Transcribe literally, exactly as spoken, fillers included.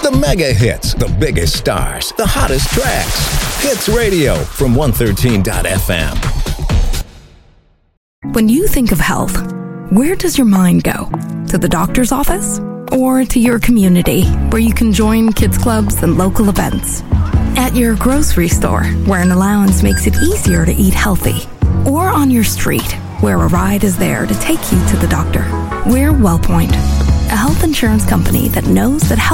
The mega hits, the biggest stars, the hottest tracks. Hits Radio from one thirteen dot f m. When you think of health, where does your mind go? To the doctor's office? Or to your community, where you can join kids clubs and local events? At your grocery store, where an allowance makes it easier to eat healthy? Or on your street, where a ride is there to take you to the doctor? We're WellPoint, a health insurance company that knows that health